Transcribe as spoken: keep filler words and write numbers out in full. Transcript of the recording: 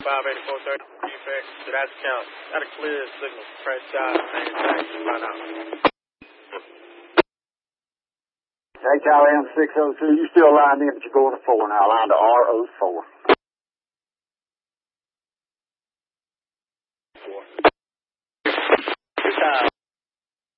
five eighty-four thirty, defect. So that's count. Got a clear signal. Press shot, manufacturer, run out. Hey, Charlie, M six oh two, you still lined in, but you're going to four now. Line to R oh four. Four. Good time.